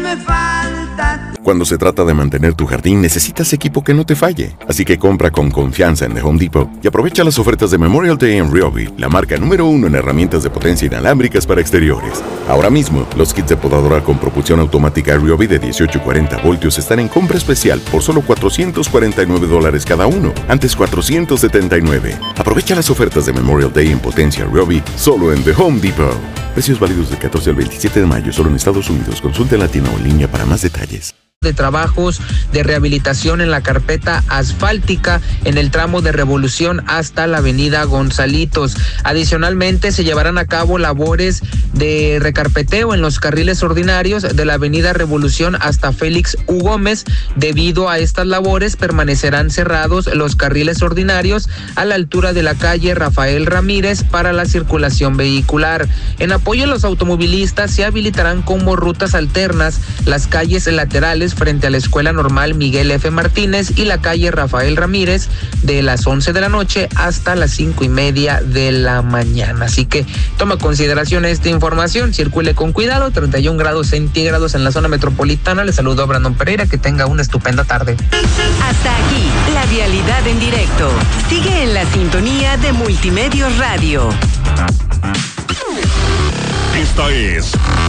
me falta. Cuando se trata de mantener tu jardín, necesitas equipo que no te falle. Así que compra con confianza en The Home Depot y aprovecha las ofertas de Memorial Day en Ryobi, la marca número 1 en herramientas de potencia inalámbricas para exteriores. Ahora mismo, los kits de podadora con propulsión automática Ryobi de 18 y 40 voltios están en compra especial por solo $449 cada uno, antes $479. Aprovecha las ofertas de Memorial Day en potencia Ryobi solo en The Home Depot. Precios válidos del 14 al 27 de mayo solo en Estados Unidos. Consulte en la tienda o en línea para más detalles. De trabajos de rehabilitación en la carpeta asfáltica en el tramo de Revolución hasta la avenida Gonzalitos. Adicionalmente, se llevarán a cabo labores de recarpeteo en los carriles ordinarios de la avenida Revolución hasta Félix U. Gómez. Debido a estas labores, permanecerán cerrados los carriles ordinarios a la altura de la calle Rafael Ramírez para la circulación vehicular. En apoyo a los automovilistas, se habilitarán como rutas alternas las calles laterales frente a la Escuela Normal Miguel F. Martínez y la calle Rafael Ramírez de las 11 de la noche hasta las 5:30 de la mañana. Así que toma consideración esta información, circule con cuidado. 31 grados centígrados en la zona metropolitana. Le saludo a Brandon Pereira, que tenga una estupenda tarde. Hasta aquí, la vialidad en directo. Sigue en la sintonía de Multimedios Radio. Esta es